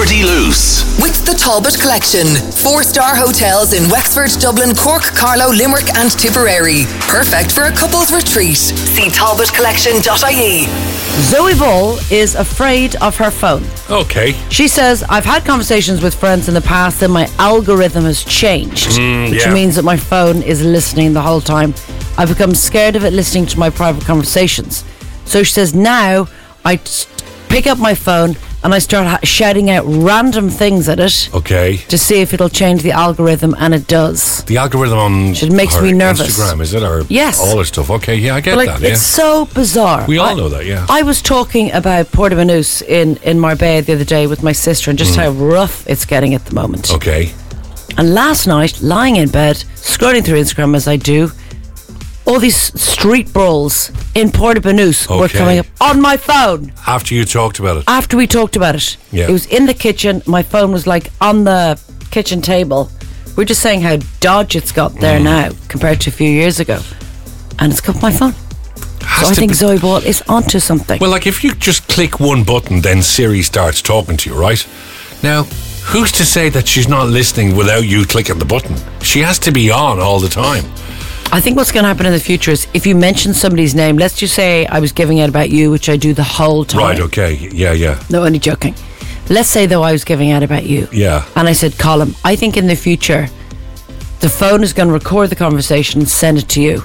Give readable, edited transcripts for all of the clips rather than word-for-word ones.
Celebrity Loose. With the Talbot Collection. 4-star hotels in Wexford, Dublin, Cork, Carlow, Limerick and Tipperary. Perfect for a couple's retreat. See talbotcollection.ie. Zoe Ball is afraid of her phone. Okay. She says, I've had conversations with friends in the past and my algorithm has changed, which means that my phone is listening the whole time. I've become scared of it listening to my private conversations. So she says, now I pick up my phone and I start shouting out random things at it. Okay. To see if it'll change the algorithm, and it does. The algorithm on it makes me nervous. Instagram, is it? Or yes. All her stuff. Okay, yeah, I get that. It's so bizarre. We all know that, yeah. I was talking about Portamanus in Marbella the other day with my sister and just how rough it's getting at the moment. Okay. And last night, lying in bed, scrolling through Instagram as I do, all these street brawls in Portamanus were coming up on my phone. After you talked about it? After we talked about it. Yeah. It was in the kitchen. My phone was like on the kitchen table. We're just saying how dodgy it's got there now compared to a few years ago. And it's got my phone. So I think Zoe Ball is onto something. Well, like if you just click one button, then Siri starts talking to you, right? Now, who's to say that she's not listening without you clicking the button? She has to be on all the time. I think what's going to happen in the future is if you mention somebody's name, let's just say I was giving out about you, which I do the whole time. Right, okay. Yeah. No, only joking. Let's say, though, I was giving out about you. Yeah. And I said, Colm, I think in the future, the phone is going to record the conversation and send it to you.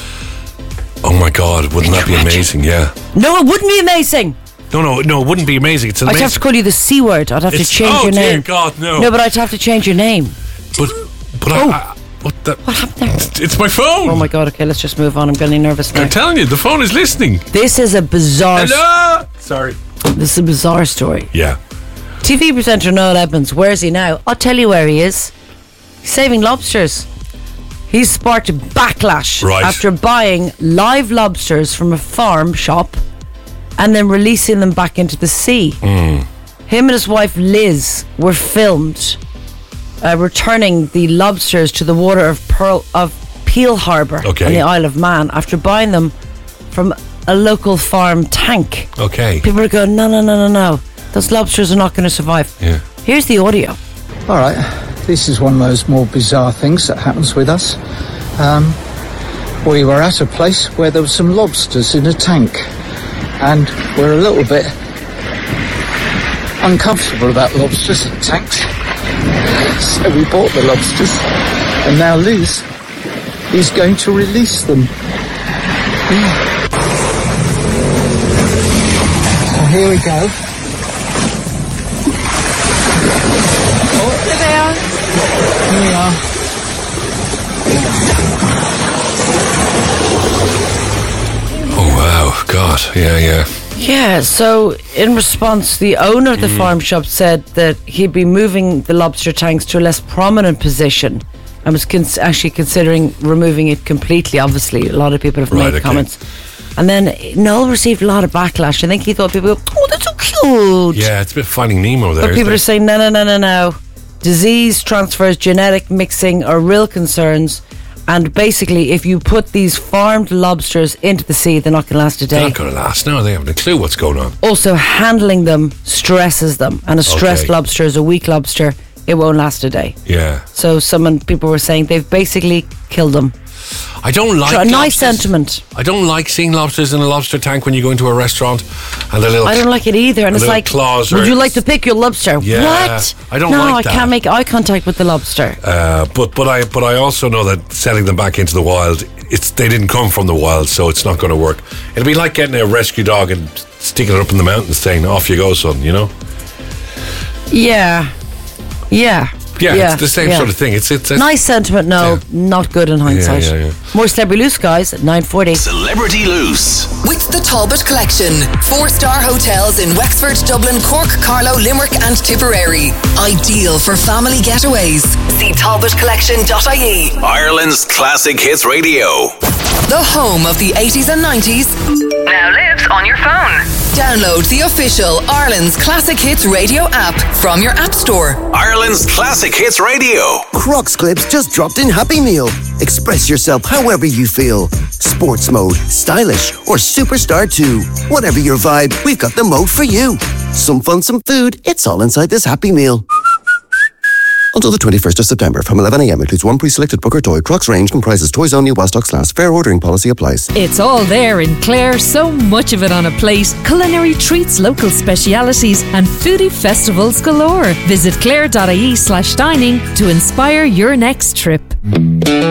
Oh, my God. Wouldn't that be amazing? Yeah. No, it wouldn't be amazing. No, it wouldn't be amazing. It's amazing. I'd have to call you the C word. I'd have to change your name. Oh, dear God, no. No, but I'd have to change your name. But what happened there? It's my phone. Oh my God, okay, let's just move on. I'm getting nervous now. I'm telling you, the phone is listening. This is a bizarre... Hello? Sorry. This is a bizarre story. Yeah. TV presenter Noel Edmonds, where is he now? I'll tell you where he is. He's saving lobsters. He's sparked a backlash after buying live lobsters from a farm shop and then releasing them back into the sea. Him and his wife Liz were filmed returning the lobsters to the water of Peel Harbour on the Isle of Man after buying them from a local farm tank. Okay. People are going, no. Those lobsters are not going to survive. Yeah. Here's the audio. All right. This is one of those more bizarre things that happens with us. We were at a place where there were some lobsters in a tank, and we're a little bit uncomfortable about lobsters in tanks. So we bought the lobsters, and now Liz is going to release them. So here we go. Oh, there they are. Here we are. Oh, wow. God. Yeah. Yeah, so in response, the owner of the farm shop said that he'd be moving the lobster tanks to a less prominent position and was actually considering removing it completely. Obviously, a lot of people have made comments. And then Noel received a lot of backlash. I think he thought people go, oh, that's so cute. Yeah, it's a bit Finding Nemo there. But people are saying, no. Disease transfers, genetic mixing are real concerns. And basically, if you put these farmed lobsters into the sea, they're not going to last a day. They're not going to last. No, they haven't a clue what's going on. Also, handling them stresses them. And a stressed lobster is a weak lobster. It won't last a day. Yeah. So people were saying they've basically killed them. I don't like lobsters. Nice sentiment. I don't like seeing lobsters in a lobster tank when you go into a restaurant and the little... I don't like it either. And it's like, claws would you like to pick your lobster? Yeah, what? I don't like that. No, I can't make eye contact with the lobster. But I also know that selling them back into the wild, they didn't come from the wild, so it's not going to work. It'll be like getting a rescue dog and sticking it up in the mountains saying, off you go, son, you know? Yeah, it's the same sort of thing. It's a nice sentiment, not good in hindsight. Yeah. More Celebrity Loose, guys, at 9:40. Celebrity Loose. With the Talbot Collection. 4-star hotels in Wexford, Dublin, Cork, Carlow, Limerick and Tipperary. Ideal for family getaways. See talbotcollection.ie. Ireland's classic hits radio. The home of the 80s and 90s now lives on your phone. Download the official Ireland's Classic Hits Radio app from your app store. Ireland's Classic Hits Radio. Crocs Clips just dropped in Happy Meal. Express yourself however you feel. Sports mode, stylish, or superstar too. Whatever your vibe, we've got the mode for you. Some fun, some food. It's all inside this Happy Meal. Until the 21st of September from 11 a.m. includes one pre-selected book or toy. Crocs range comprises toys only while stocks last. Fair ordering policy applies. It's all there in Clare, so much of it on a plate. Culinary treats, local specialities and foodie festivals galore. Visit clare.ie/dining to inspire your next trip.